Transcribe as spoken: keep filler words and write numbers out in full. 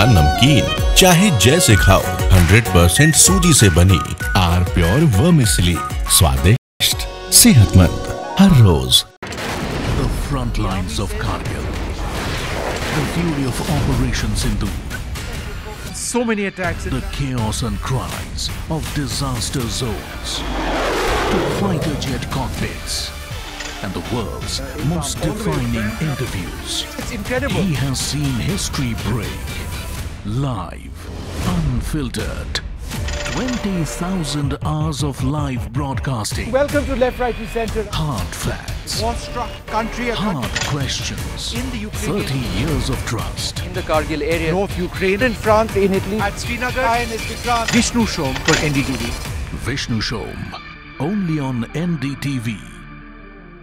या नमकीन, चाहे जैसे खाओ, हंड्रेड परसेंट सूजी से बनी आर प्योर वर्मिसेली, स्वादिष्ट, सेहतमंद हर रोज। The front lines of Kargil, the fury of Operation Sindhu, so many attacks, the chaos and cries of disaster zones, to fighter jet cockpits, and the world's most defining interviews. It's incredible. He has seen history break, live, unfiltered. twenty thousand hours of live broadcasting. Welcome to Left, Right and Centre. Hard facts. War-struck country, a Hard country questions. in the Ukraine, thirty years of trust. in the Kargil area. North Ukraine, in France, in Italy, at Srinagar, and in France. Vishnu Shom for N D T V. Vishnu Shom, only on N D T V.